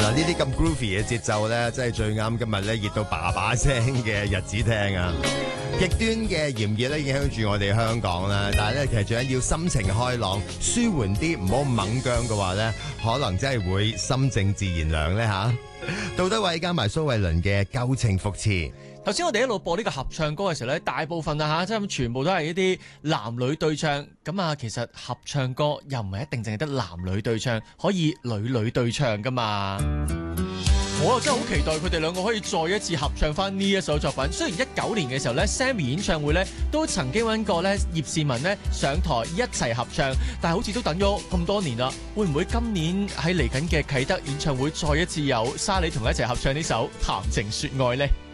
嗱，呢啲咁 groovy 嘅節奏咧，真係最啱今日咧熱到叭叭聲嘅日子聽啊！極端嘅炎熱咧影響住我哋香港啦，但係咧其實最緊要心情開朗、舒緩啲，唔好猛僵嘅話咧，可能真係會心靜自然涼咧吓。杜德偉加埋蘇慧倫嘅舊情復熾。 頭先我哋一路播呢個合唱歌嘅時候咧，大部分啊嚇，即係全部都係一啲男女對唱。咁啊，其實合唱歌又唔係一定淨係得男女對唱，可以女對唱噶嘛。我又真係好期待佢哋兩個可以再一次合唱翻呢一首作品。雖然19年嘅時候咧 Sammy 演唱會咧都曾經揾過咧葉倩文咧上台一齊合唱，但係好似都等咗咁多年啦，會唔會今年喺嚟緊嘅啟德演唱會再一次有沙莉同佢一齊合唱呢首談情說愛呢？